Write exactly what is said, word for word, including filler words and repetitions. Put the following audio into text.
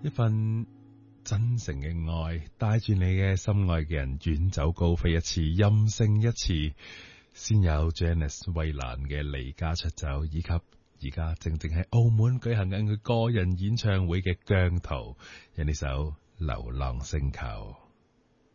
一份真誠嘅愛，帶住你嘅心愛嘅人遠走高飛一次，任性一次。先有 Janice 衛蘭嘅離家出走，以及而家正正喺澳門舉行緊佢個人演唱會嘅姜濤，有呢首《流浪星球》。